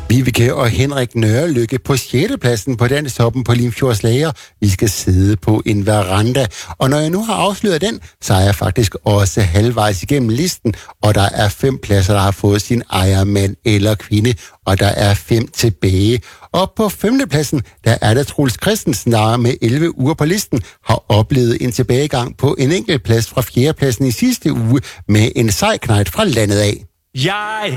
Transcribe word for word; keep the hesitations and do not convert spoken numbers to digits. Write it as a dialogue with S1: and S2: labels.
S1: Vibeke og Henrik Nørrelykke på sjette pladsen på Danstoppen på Limfjordslager. Vi skal sidde på en veranda. Og når jeg nu har afsløret den, så er jeg faktisk også halvvejs igennem listen. Og der er fem pladser, der har fået sin ejer, mand eller kvinde. Og der er fem tilbage. Og på femtepladsen, der er der Troels Christensen, der med elleve uger på listen har oplevet en tilbagegang på en enkelt plads fra fjerdepladsen i sidste uge med en sejknejt fra landet af.
S2: Jeg